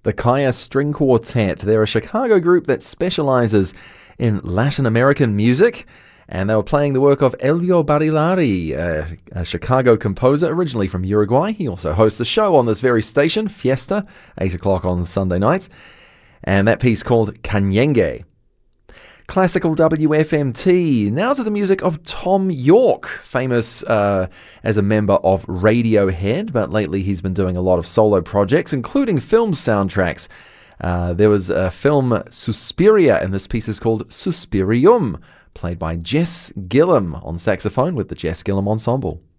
The Kaya String Quartet. They're a Chicago group that specializes in Latin American music, and they were playing the work of Elio Barilari, a Chicago composer originally from Uruguay. He also hosts a show on this very station, Fiesta, 8 o'clock on Sunday nights, and that piece called Canyengue. Classical WFMT, now to the music of Tom York, famous as a member of Radiohead, but lately he's been doing a lot of solo projects, including film soundtracks. There was a film Suspiria, and this piece is called Suspirium, played by Jess Gillum on saxophone with the Jess Gillum Ensemble.